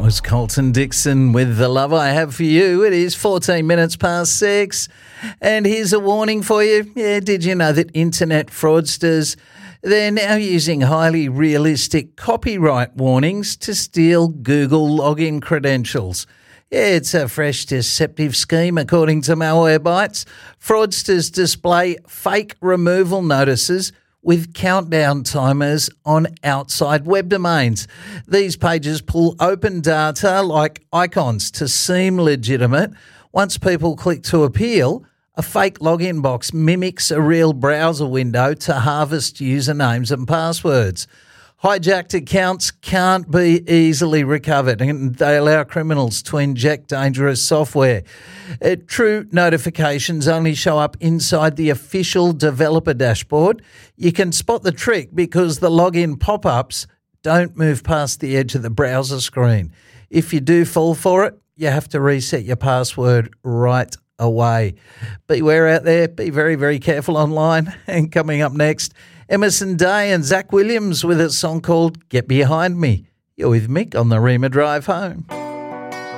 was Colton Dixon with The Love I Have For You. It is 14 minutes past 6. And here's a warning for you. Yeah, did you know that internet fraudsters, they're now using highly realistic copyright warnings to steal Google login credentials? Yeah, it's a fresh deceptive scheme, according to Malwarebytes. Fraudsters display fake removal notices with countdown timers on outside web domains. These pages pull open data like icons to seem legitimate. Once people click to appeal, a fake login box mimics a real browser window to harvest usernames and passwords. Hijacked accounts can't be easily recovered, and they allow criminals to inject dangerous software. True notifications only show up inside the official developer dashboard. You can spot the trick because the login pop-ups don't move past the edge of the browser screen. If you do fall for it, you have to reset your password right away. Beware out there. Be very, very careful online. And coming up next, Emerson Day and Zach Williams with a song called Get Behind Me. You're with Mick on the Rima Drive Home.